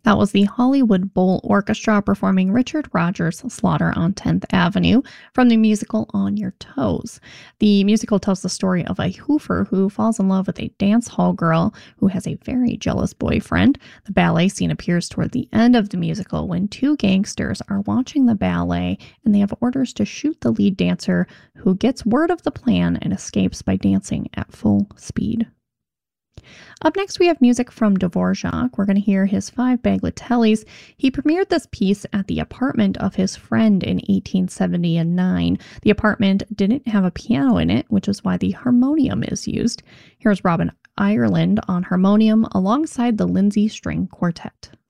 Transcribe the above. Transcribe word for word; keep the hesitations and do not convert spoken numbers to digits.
That was the Hollywood Bowl Orchestra performing Richard Rodgers' Slaughter on tenth Avenue from the musical On Your Toes. The musical tells the story of a hoofer who falls in love with a dance hall girl who has a very jealous boyfriend. The ballet scene appears toward the end of the musical when two gangsters are watching the ballet and they have orders to shoot the lead dancer, who gets word of the plan and escapes by dancing at full speed. Up next, we have music from Dvorak. We're going to hear his Five Bagatelles. He premiered this piece at the apartment of his friend in eighteen seventy-nine. The apartment didn't have a piano in it, which is why the harmonium is used. Here's Robin Ireland on harmonium alongside the Lindsay String Quartet.